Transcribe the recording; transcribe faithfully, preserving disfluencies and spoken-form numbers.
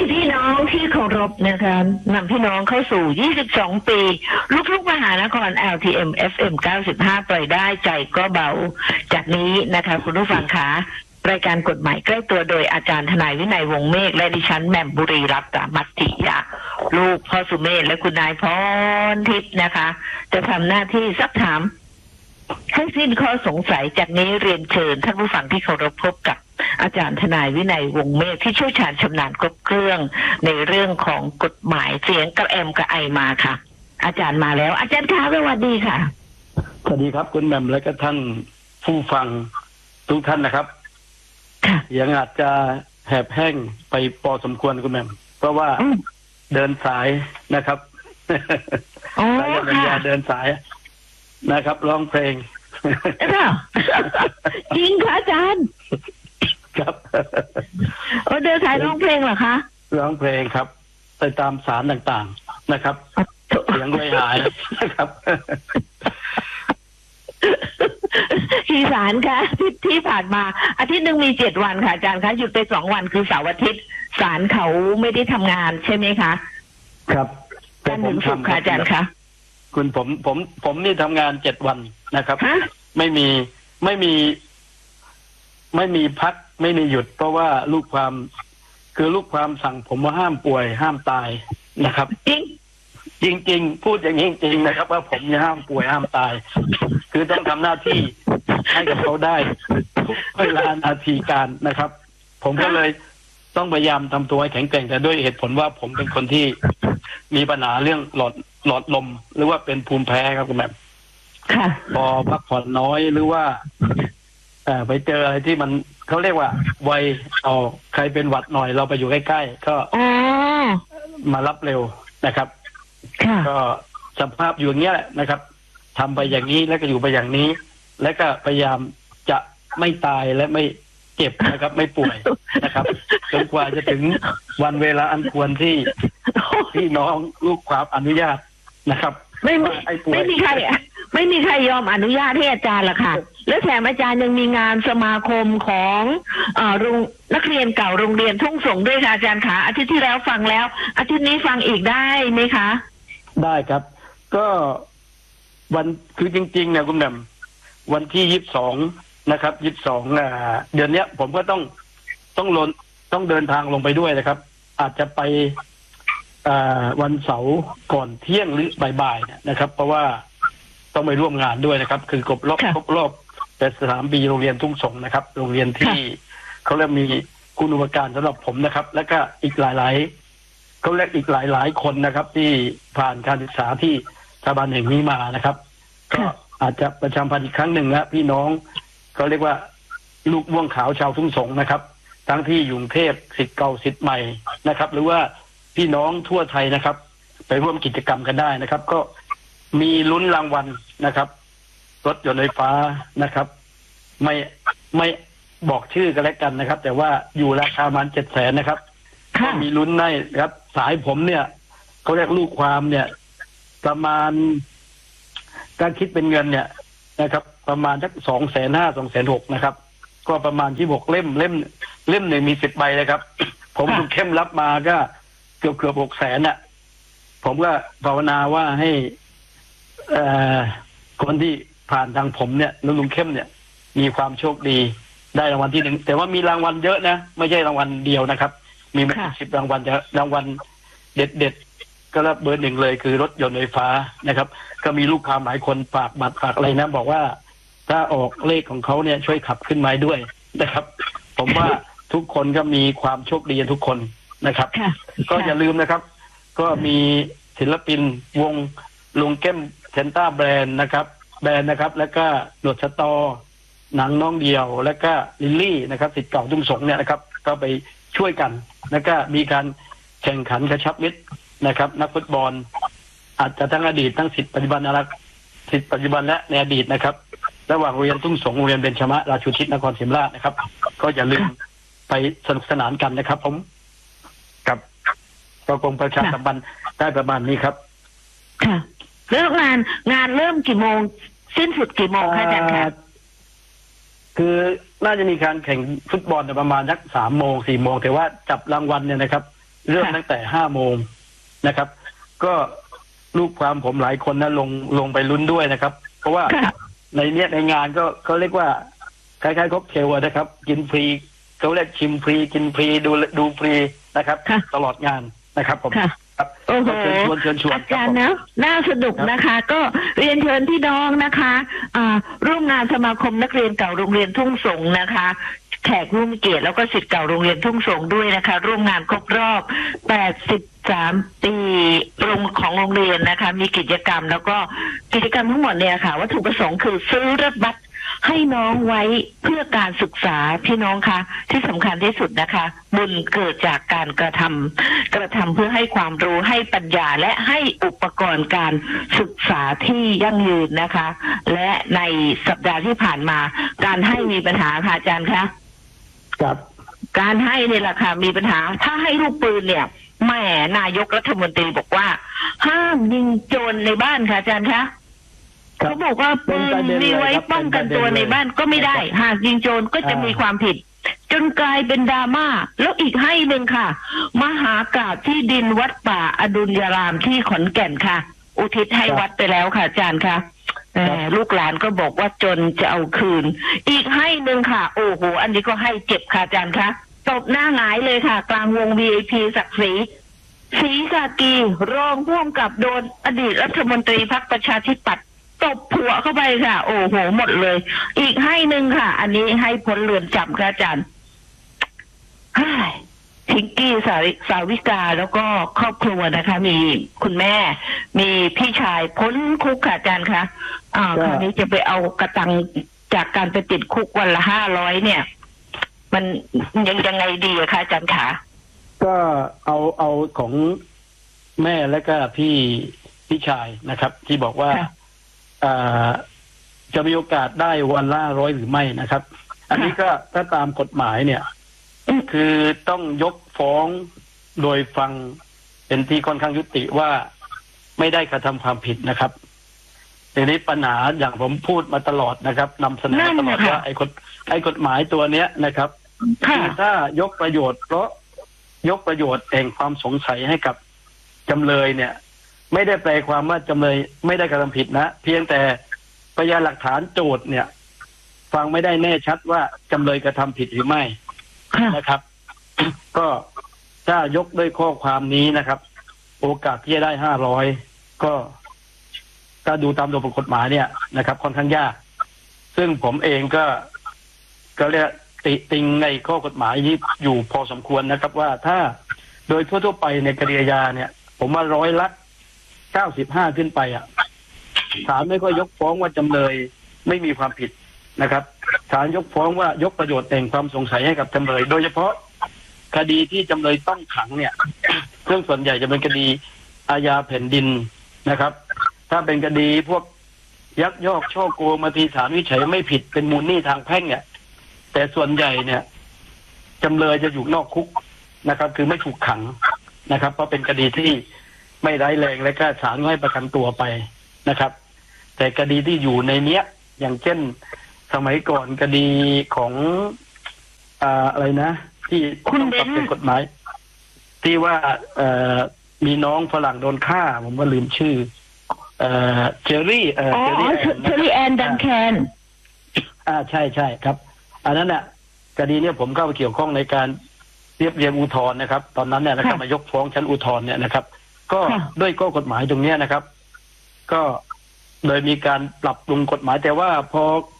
พี่น้องที่เคารพนะคะนำพี่น้องเข้าสู่ยี่สิบสองปีลูกๆมหานคร แอล ที เอ็ม เอฟ เอ็ม เก้าสิบห้า ปล่อยได้ใจก็เบาจากนี้นะคะคุณผู้ฟังคะรายการกฎหมายใกล้ตัวโดยอาจารย์ทนายวินัยวงศ์เมฆและดิฉันแหม่มบุรีรัตน์มัตติยะลูกพ่อสุเมธและคุณนายพรทิพย์นะคะจะทำหน้าที่ซักถามให้สิ้นข้อสงสัยจากนี้เรียนเชิญท่านผู้ฟังที่เคารพพบกับอาจารย์ทนายวินัยวงศ์เมฆที่เชี่ยวชาญชำนาญครบเครื่องในเรื่องของกฎหมายเสียงกับแอมกับไอมาค่ะอาจารย์มาแล้วอาจารย์คะสวัสดีค่ะสวัสดีครับคุณแหม่มและก็ท่านผู้ฟังทุกท่านนะครับยังอาจจะแหบแห้งไปพอสมควรคุณแหม่มเพราะว่าเดินสายนะครับสายปัญญาเดินสายนะครับร้องเพลงจริงค่ะอาจารย์ครับโอ้เดินสายร้องเพลงเหรอคะร้องเพลงครับไปตามศาลต่างๆนะครับเสียงไม่หายนะครับที่ศาลค่ะที่ที่ผ่านมาอาทิตย์หนึ่งมีเจ็ดวันค่ะอาจารย์คะหยุดไปสองวันคือเสาร์อาทิตย์ศาลเขาไม่ได้ทำงานใช่ไหมคะครับจันทร์ถึงศุกร์ค่ะอาจารย์คะคุณผมผมผมนี่ทำงานเจ็ดวันนะครับไม่มีไม่มีไม่มีพักไม่มีหยุดเพราะว่าลูกความคือลูกความสั่งผมว่าห้ามป่วยห้ามตายนะครับจริงจริงจริงพูดอย่างนี้จริงนะครับว่าผมจะห้ามป่วยห้ามตายคือต้องทำหน้าที่ให้กับเขาได้ทุกเวลานาทีการนะครับ ผมก็เลยต้องพยายามทำตัวให้แข็งแกร่งแต่ด้วยเหตุผลว่าผมเป็นคนที่มีปัญหาเรื่องหลอดหลอดลมหรือว่าเป็นภูมิแพ้ครับคุณแม่พอพักผ่อนน้อยหรือว่าเอ่อไปเจออะไรที่มันเขาเรียกว่าไวเอาใครเป็นหวัดหน่อยเราไปอยู่ใกล้ๆก็มารับเร็วนะครับก็สภาพอยู่อย่างเงี้ยแหละนะครับทำไปอย่างนี้แล้วก็อยู่ไปอย่างนี้แล้วก็พยายามจะไม่ตายและไม่เจ็บนะครับไม่ป่วยนะครับจนกว่าจะถึงวันเวลาอันควรที่พี่น้องลูกความอนุญาตนะครับไม่ไม่ไม่มีใครไม่มีใครยอมอนุญาตให้อาจารย์ละค่ะแล้วแถมอาจารย์ยังมีงานสมาคมของเอ่อโรงนักเรียนเก่าโรงเรียนทุ่งสงด้วยค่ะอาจารย์คะอาทิตย์ที่แล้วฟังแล้วอาทิตย์นี้ฟังอีกได้ไหมคะได้ครับก็วันคือจริงๆเนี่ยคุณแหม่มวันที่ยี่สิบสองนะครับยี่สิบสองอ่าเดือนนี้ผมก็ต้องต้องลงต้องเดินทางลงไปด้วยนะครับอาจจะไปอ่าวันเสาร์ก่อนเที่ยงหรือบ่ายๆเนี่ยนะครับเพราะว่าต้องไปร่วมงานด้วยนะครับคือกบรอบครบรอบแต่สถานปีโรงเรียนทุ่งสงนะครับโรงเรียนที่เขาเรียกมีคุณอุปการสำหรับผมนะครับแล้วก็อีกหลายๆเขาเรียกอีกหลายๆคนนะครับที่ผ่านการศึกษาที่สถาบันแห่งนี้มานะครับก็อาจจะประชาสัมพันธ์อีกครั้งหนึ่งนะพี่น้องเขาเรียกว่าลูกม่วงขาวชาวทุ่งสงนะครับทั้งที่อยู่กรุงเทพศิษย์เก่าศิษย์ใหม่นะครับหรือว่าพี่น้องทั่วไทยนะครับไปร่วมกิจกรรมกันได้นะครับก็มีลุ้นรางวัลนะครับรถยนต์ไฟฟ้านะครับไม่ไม่บอกชื่อกันแล้วกันนะครับแต่ว่าอยู่ราคาประมาณเจ็ดแสนนะครับก็มีลุ้นได้ครับสายผมเนี่ยเขาเรียกลูกความเนี่ยประมาณการคิดเป็นเงินเนี่ยนะครับประมาณสักสองแสนห้าสองแสนหกนะครับก็ประมาณที่หกเล่มเล่มเล่มหนึ่งมีสิบใบเลยครับผมคุณเข้มรับมาก็เกือบเกือบหกแสนน่ะผมก็ภาวนาว่าให้เอ่อคนที่ผ่านทางผมเนี่ยลุงลุงเข้มเนี่ยมีความโชคดีได้รางวัลที่หนึ่งแต่ว่ามีรางวัลเยอะนะไม่ใช่รางวัลเดียวนะครับมีไม่สิบรางวัลจะรางวัลเด็ดเด็ดก็รับเบอร์หนึ่งเลยคือรถยนต์ไฟฟ้านะครับก็มีลูกค้าหลายคนฝากบัตรฝากอะไรนะบอกว่าถ้าออกเลขของเขาเนี่ยช่วยขับขึ้นมาด้วยนะครับผมว่าทุกคนก็มีความโชคดีทุกคนนะครับก็อย่าลืมนะครับก็มีศิลปินวงลุงเข้มเซนต้าแบรนด์นะครับแบรนด์นะครับแล้วก็หนวดสตอหนังน้องเดียวแล้วก็ลิลลี่นะครับศิษย์เก่าทุ่งสงเนี่ยนะครับก็ไปช่วยกันแล้วก็มีการแข่งขันกระชับมิตรนะครับนักฟุตบอลอาจจะทั้งอดีตทั้งศิษย์ปัจจุบันนะครับศิษย์ปัจจุบันและในอดีตนะครับระหว่างโรงเรียนทุ่งสงโรงเรียนเบญจมะราชูทิศนครศรีธรรมราชนะครับก็อย่าลืมไปสนุกสนานกันนะครับผมกับกองประชาสัมพันธ์ได้ประมาณนี้ครับค่ะเริ่มงานงานเริ่มกี่โมงสิ้นสุดกี่โมงคะอาจารย์คะคือน่าจะมีการแข่งฟุตบอลประมาณสักสามโมงสี่โมงแต่ว่าจับรางวัลเนี่ยนะครับเริ่มตั้งแต่ห้าโมงนะครับก็ลูกความผมหลายคนนะลงลงไปลุ้นด้วยนะครับเพราะว่าในเนี้ยในงานก็เขาเรียกว่าคล้ายๆค็อกเทลนะครับกินฟรีเขาเรียกชิมฟรีกินฟรีดูดูฟรีนะครับตลอดงานนะครับผมโอ้โหอาจารย์นะน่าสนุกนะคะ ก็เรียนเชิญพี่น้องนะคะร่วมงานสมาคมนักเรียนเก่าโรงเรียนทุ่งสงนะคะแขกผู้มีเกียรติแล้วก็ศิษย์เก่าโรงเรียนทุ่งสงด้วยนะคะร่วมงานครบรอบแปดสิบสามปีโรงของโรงเรียนนะคะมีกิจกรรมแล้วก็กิจกรรมทั้งหมดเนี่ยค่ะวัตถุประสงค์คือซื้อรถบัสให้น้องไว้เพื่อการศึกษาพี่น้องคะที่สำคัญที่สุดนะคะบุญเกิดจากการกระทำกระทำเพื่อให้ความรู้ให้ปัญญาและให้อุปกรณ์การศึกษาที่ยั่งยืนนะคะและในสัปดาห์ที่ผ่านมาการให้มีปัญหาค่ะอาจารย์คะครับการให้เนี่ยแหละค่ะมีปัญหาถ้าให้ลูกปืนเนี่ยแหมนายกรัฐมนตรีบอกว่าห้ามยิงโจรในบ้านค่ะอาจารย์คะเขาบอกว่าปืนมีไว้ป้องกันตัวในบ้านก็ไม่ได้หากยิงโจรก็จะมีความผิดจนกลายเป็นดราม่าแล้วอีกให้หนึ่งค่ะมหากาพย์ที่ดินวัดป่าอดุลยารามที่ขอนแก่นค่ะอุทิศให้วัดไปแล้วค่ะอาจารย์ค่ะลูกหลานก็บอกว่าจนจะเอาคืนอีกให้หนึ่งค่ะโอ้โหอันนี้ก็ให้เจ็บค่ะอาจารย์คะตบหน้าหงายเลยค่ะกลางวง วี ไอ พี ศักดิ์ศรีศรีกากีรองผู้กำกับโดนอดีตรัฐมนตรีพรรคประชาธิปัตย์ตบผัวเข้าไปค่ะโอ้โหหมดเลยอีกให้หนึ่งค่ะอันนี้ให้พ้นเรือนจำค่ะอาจารย์ทิงกี้สาสาวิกาแล้วก็ครอบครัวนะคะมีคุณแม่มีพี่ชายพ้นคุกค่ะอาจารย์คะอ่าคราวนี้จะไปเอากระตังจากการไปติดคุกวันละห้าร้อยเนี่ยมันยังยังไงดีอะคะอาจารย์คะก็เอาเอาของแม่และก็พี่พี่ชายนะครับที่บอกว่าอ่าจะมีโอกาสได้วันละร้อยหรือไม่นะครับอันนี้ก็ถ้าตามกฎหมายเนี่ยคือต้องยกฟ้องโดยฟังเป็นที่ค่อนข้างยุติว่าไม่ได้กระทำความผิดนะครับทีนี้ปัญหาอย่างผมพูดมาตลอดนะครับนำเสนอตลอดว่าไอ้กฎไอ้กฎหมายตัวเนี้ยนะครับคือถ้ายกประโยชน์เพราะยกประโยชน์แห่งความสงสัยให้กับจำเลยเนี่ยไม่ได้แปลความว่าจำเลยไม่ได้กระทำผิดนะเพียงแต่พยานหลักฐานโจทย์เนี่ยฟังไม่ได้แน่ชัดว่าจำเลยกระทำผิดหรือไม่นะครับก็ถ้ายกด้วยข้อความนี้นะครับ โอกาสที่จะได้ห้าร้อยก็ถ้าดูตามตัวกฎหมายเนี่ยนะครับค่อนข้างยากซึ่งผมเองก็ก็เรียกติติงในข้อกฎหมายนี้อยู่พอสมควรนะครับว่าถ้าโดยทั่วๆไปในคดีอาญาเนี่ยผมว่าร้อยละเก้าสิบห้าขึ้นไปอ่ะศาลไม่ค่อยยกฟ้องว่าจำเลยไม่มีความผิดนะครับศาลยกฟ้องว่ายกประโยชน์แห่งความสงสัยให้กับจำเลยโดยเฉพาะคดีที่จำเลยต้องขังเนี่ยเรื่องส่วนใหญ่จะเป็นคดีอาญาแผ่นดินนะครับถ้าเป็นคดีพวกยักยอกช่อโกงมาทีศาลวิจัยไม่ผิดเป็นมูลหนี้ทางแพ่งเนี่ยแต่ส่วนใหญ่เนี่ยจำเลยจะอยู่นอกคุกนะครับคือไม่ถูกขังนะครับเพราะเป็นคดีที่ไม่ร้ายแรงและก็ศาลให้ประกันตัวไปนะครับแต่คดีที่อยู่ในเนี้ยอย่างเช่นสมัยก่อนคดีของอ่าอะไรนะที่ต้องปรับเป็นกฎหมายที่ว่าเอ่อมีน้องฝรั่งโดนฆ่าผมว่าลืมชื่อเอ่อเจอรี่เอ่อเจอรี่เจอรี่แอนดันแคนอ่าใช่ใช่ครับอันนั้นน่ะคดีเนี้ยผมเข้าไปเกี่ยวข้องในการเรียบเรียงอุทธรณ์นะครับตอนนั้นเนี่ยนะครับมายกฟ้องชั้นอุทธรณ์เนี่ยนะครับก็ด้วยข้อกฎหมายตรงเนี้ยนะครับก็เลยมีการปรับปรุงกฎหมายแต่ว่าพอ